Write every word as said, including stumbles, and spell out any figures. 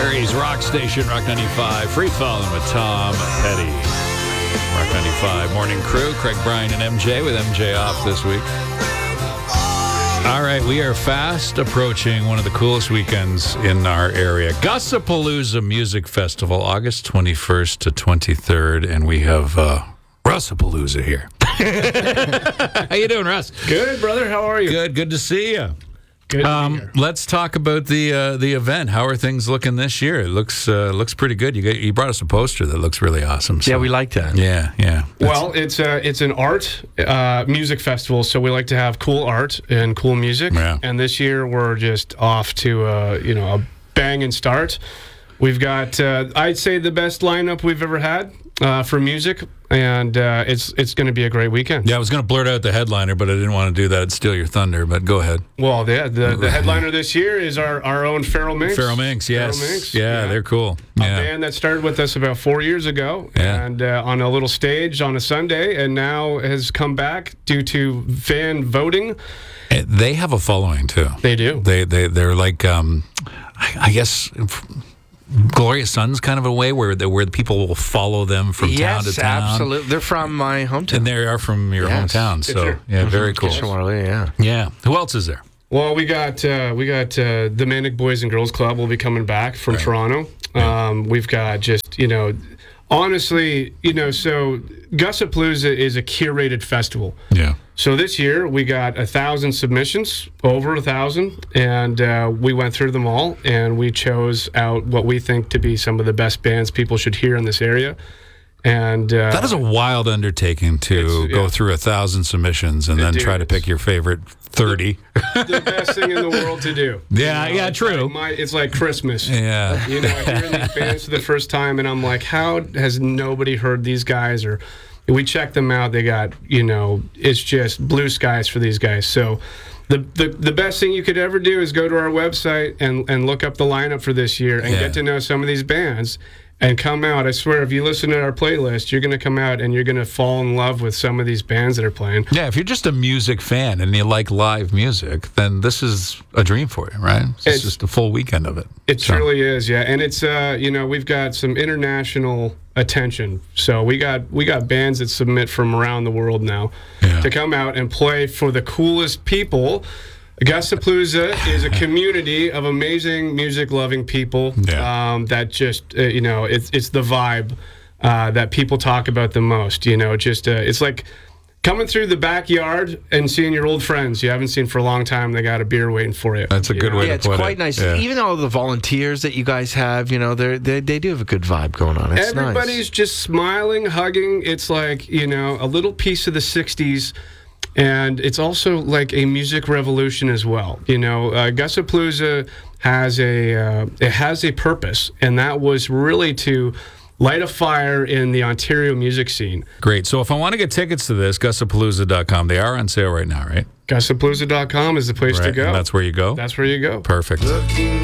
Larry's Rock Station, Rock ninety-five. Free Falling with Tom Petty. Rock ninety-five Morning Crew. Craig Bryan and M J with M J off this week. All right, we are fast approaching one of the coolest weekends in our area. Gossapalooza Music Festival, August twenty-first to twenty-third, and we have uh, Russapalooza here. How you doing, Russ? Good, brother. How are you? Good. Good to see you. Good. Um, let's talk about the uh, the event. How are things looking this year? It looks uh, looks pretty good. You got, you brought us a poster that looks really awesome. So. Yeah, we like that. Yeah, yeah. Well, it's a, it's an art uh, music festival, so we like to have cool art and cool music. Yeah. And this year we're just off to uh, you know a bang and start. We've got uh, I'd say the best lineup we've ever had uh, for music, and uh, it's it's going to be a great weekend. Yeah, I was going to blurt out the headliner, but I didn't want to do that and steal your thunder. But go ahead. Well, the the, the headliner this year is our, our own Feral Minx. Feral Minx, yes. Feral Minx, yeah, yeah. they're cool. A Yeah. band that started with us about four years ago, Yeah. and uh, on a little stage on a Sunday, and now has come back due to fan voting. And they have a following too. They do. They they they're like um, I, I guess. Gloria Sons kind of a way where the, where the people will follow them from yes, town to town. absolutely. They're from my hometown. And they are from your Yes. hometown. So, Kitchener. yeah, very cool. Kitchener, yeah. Yeah. Who else is there? Well, we got uh, we got uh, the Manic Boys and Girls Club will be coming back from Right. Toronto. Um, we've got just you know, honestly, you know, so Gossapalooza is a curated festival. Yeah. So this year we got a thousand submissions, over a thousand, and uh, we went through them all, and we chose out what we think to be some of the best bands people should hear in this area. And uh, That is a wild undertaking to It's- go yeah. through a thousand submissions and then Dude, try to it's- pick your favorite thirty. the best thing in the world to do. Yeah, yeah, it's true. Like my, it's like Christmas. Yeah. You know, I hear these bands for the first time, and I'm like, how has nobody heard these guys? Or we check them out. They got, you know, it's just blue skies for these guys. So the the, the best thing you could ever do is go to our website and, and look up the lineup for this year and Yeah. get to know some of these bands. And come out. I swear, if you listen to our playlist, you're going to come out and you're going to fall in love with some of these bands that are playing. Yeah, if you're just a music fan and you like live music, then this is a dream for you, right? It's, It's- just a full weekend of it. It So, truly is, yeah. And it's uh, you know, we've got some international attention. So we got we got bands that submit from around the world now Yeah. to come out and play for the coolest people. Gossapalooza is a community of amazing music-loving people Yeah. um, that just, uh, you know, it's it's the vibe uh, that people talk about the most. You know, just uh, it's like coming through the backyard and seeing your old friends you haven't seen for a long time. They got a beer waiting for you. That's a you good know? way Yeah, to it's put quite it. nice. Yeah. Even all the volunteers that you guys have, you know, they're, they they do have a good vibe going on. It's Everybody's nice. just smiling, hugging. It's like, you know, a little piece of the sixties. And it's also like a music revolution as well. You know, uh, Gossapalooza has a uh, it has a purpose, and that was really to light a fire in the Ontario music scene. Great. So if I want to get tickets to this, gossapalooza dot com. They are on sale right now, right? Gossapalooza dot com is the place Right. to go. And that's where you go? That's where you go. Perfect.